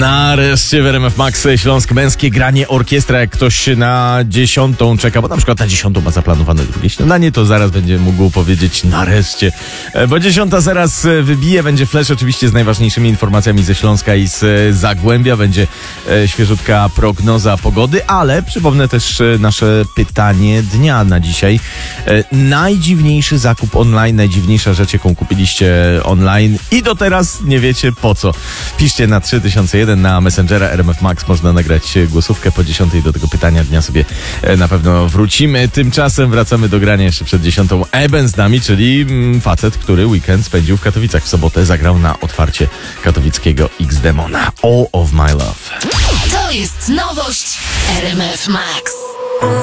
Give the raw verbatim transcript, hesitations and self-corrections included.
Nareszcie w R M F Max Śląsk Męskie granie orkiestra. Jak ktoś na dziesiątą czeka, bo na przykład na dziesiątą ma zaplanowane drugie śniadanie, to zaraz będzie mógł powiedzieć nareszcie. Bo dziesiąta zaraz wybije, będzie flash oczywiście z najważniejszymi informacjami ze Śląska i z Zagłębia. Będzie świeżutka prognoza pogody, ale przypomnę też nasze pytanie dnia na dzisiaj. Najdziwniejszy zakup online, najdziwniejsza rzecz, jaką kupiliście online i do teraz nie wiecie po co. Piszcie na trzy tysiące jeden na Messengera R M F Max. Można nagrać głosówkę po dziesiątej. Do tego pytania dnia sobie na pewno wrócimy. Tymczasem wracamy do grania jeszcze przed dziesiątą. Eben z nami, czyli facet, który weekend spędził w Katowicach. W sobotę zagrał na otwarcie katowickiego X-Demona. All of My Love. To jest nowość R M F Max.